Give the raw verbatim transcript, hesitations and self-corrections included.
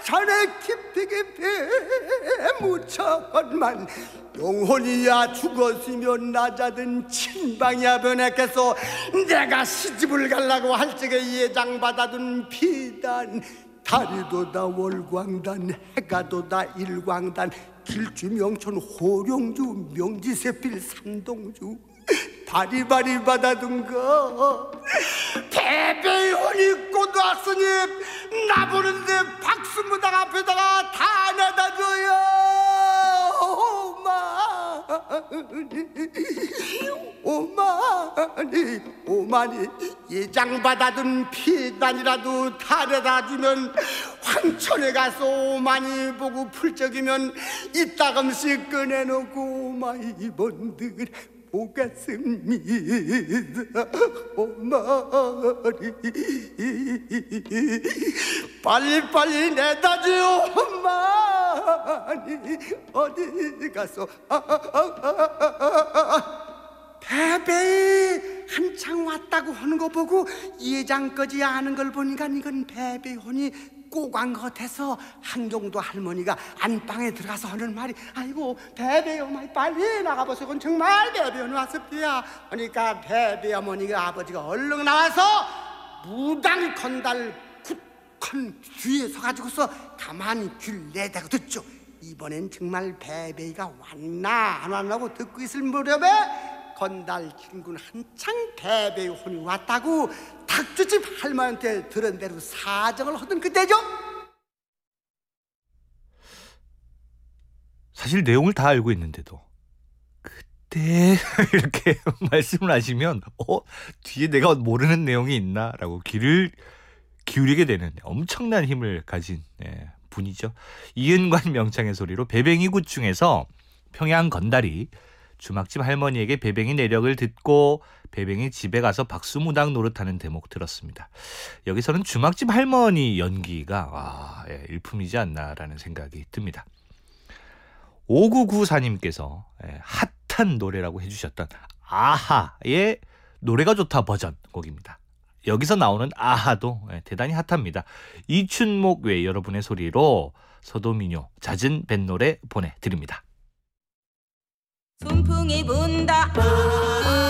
자네 깊이 깊이 묻혀건만 영혼이야 죽었으면 나자든 친방이야 변했겠소. 내가 시집을 가려고 할 적에 예장받아둔 비단 달이도다 월광단 해가도다 일광단 길주 명천 호룡주 명지세필 산동주 바리바리 받아둔 거 대배혼이 곧 왔으니 나보는데 박수무당 앞에다가 다 내다줘요. 오마니 오마니 오마니 예장받아둔 피단이라도 다 내다주면 황천에 가서 오마니 보고 풀적이면 이따금씩 꺼내놓고 오마이 이번들 보겠습니다. 오마리 빨리빨리 내다줘요. 오마리 어디 가서 배배이 한창 왔다고 하는 거 보고 예장까지 아는 걸 보니까 이건 배배혼이 꼬간 것 같아서 한경도 할머니가 안방에 들어가서 하는 말이 아이고 배배 어머니 빨리 나가보세요. 그건 정말 배배원이 왔습니다. 그러니까 배배 어머니가 아버지가 얼른 나와서 무당 건달 굳건 뒤에 서가지고서 가만히 귀를 내대고 듣죠. 이번엔 정말 배배가 왔나 안 왔나고 듣고 있을 무렵에 건달 친구는 한창 배배의 혼이 왔다고 닭주집 할머니한테 들은 대로 사정을 하던 그때죠. 사실 내용을 다 알고 있는데도 그때 이렇게 말씀을 하시면 어? 뒤에 내가 모르는 내용이 있나? 라고 귀를 기울이게 되는 엄청난 힘을 가진 예, 분이죠. 이은관 명창의 소리로 배뱅이 굿 중에서 평양 건달이 주막집 할머니에게 배뱅이 내력을 듣고 배뱅이 집에 가서 박수무당 노릇하는 대목 들었습니다. 여기서는 주막집 할머니 연기가 아, 예, 일품이지 않나라는 생각이 듭니다. 오구구사님께서 예, 핫한 노래라고 해주셨던 아하의 노래가 좋다 버전 곡입니다. 여기서 나오는 아하도 예, 대단히 핫합니다. 이춘목 외 여러분의 소리로 서도민요 잦은 뱃노래 보내드립니다. 순풍이 분다.